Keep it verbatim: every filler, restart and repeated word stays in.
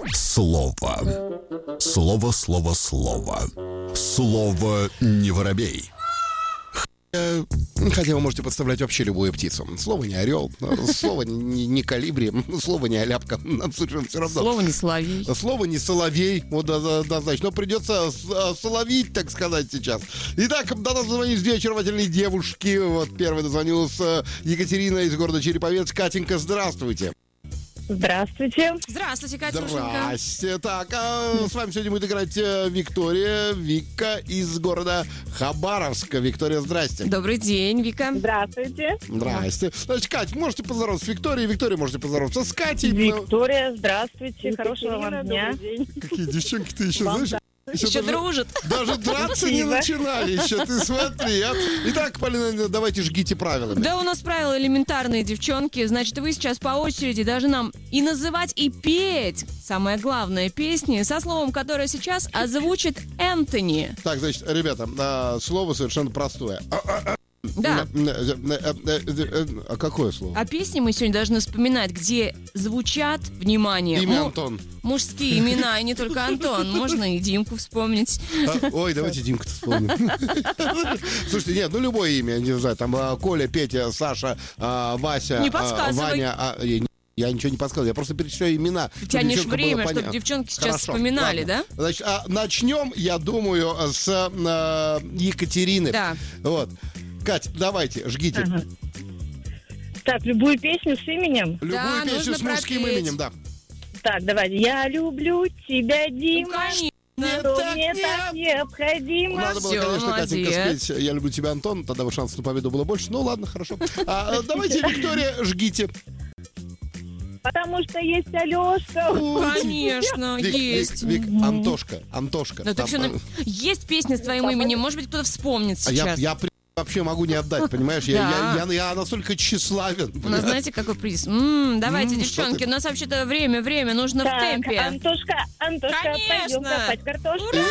Слово. Слово, слово, слово. Слово не воробей. Хотя вы можете подставлять вообще любую птицу. Слово не орел, слово не, не калибри, слово не оляпка. Нам совершенно все равно. Слово не соловей. Слово не соловей. Вот, да, да, да, значит, но придется соловить, так сказать, сейчас. Итак, до нас дозвонились две очаровательные девушки. Вот первая дозвонилась Екатерина из города Череповец. Катенька, здравствуйте. Здравствуйте. Здравствуйте, Катюшенька. Здрасте. Так, а с вами сегодня будет играть э, Виктория, Вика из города Хабаровска. Виктория, здрасте. Добрый день, Вика. Здравствуйте. Здрасте. Значит, Кать, можете поздороваться с Викторией, Виктория, можете поздороваться с Катей. Виктория, здравствуйте. Хорошего вам дня. Какие девчонки-то еще, Вам знаешь? Еще, еще даже, дружат. Даже драться не начинали еще, ты смотри. А? Итак, Полина, давайте жгите правилами. Да, у нас правила элементарные, девчонки. Значит, вы сейчас по очереди должны нам и называть, и петь, самое главное, песни со словом, которое сейчас озвучит Энтони. Так, значит, ребята, а, слово совершенно простое. Да. А какое слово? А песни мы сегодня должны вспоминать, где звучат, внимание, Имя му- Антон. мужские имена, и не только Антон. Можно и Димку вспомнить. А, ой, давайте Димку-то вспомним. Слушайте, нет, ну любое имя, не знаю, там а, Коля, Петя, Саша, а, Вася, Не а, подсказывай. Ваня. а, я, не- я ничего не подсказываю, я просто перечисляю имена. чтобы Тянешь девчонкам было время, чтобы понятно. девчонки сейчас Хорошо, вспоминали, ладно. да? Значит, а, начнем, я думаю, с а, Екатерины. Да. Вот. Кать, давайте, жгите. Ага. Так, любую песню с именем. Любую Да, песню нужно с мужским пропеть. именем, да. Так, давайте. Я люблю тебя, Ну, Дима. конечно. Что так мне нет. так необходимо. Надо было, Всё, конечно, Катенька молодец. спеть «Я люблю тебя, Антон», тогда бы шансов на победу было больше. Ну ладно, хорошо. А, давайте, Виктория, жгите. Потому что есть Алешка. Конечно, Вик, есть. Вик, Вик, Антошка, Антошка. Да, так Там, что, э, есть песня с твоим именем, может быть, кто-то вспомнит а я, сейчас. я при- вообще могу не отдать, понимаешь? Я, Да. я, я, я настолько тщеславен. У нас, знаете, какой приз? М, давайте, М, что девчонки, ты? у нас вообще-то время, время, нужно в Так, темпе. Антошка, Антошка, Конечно. пойдем копать картошку.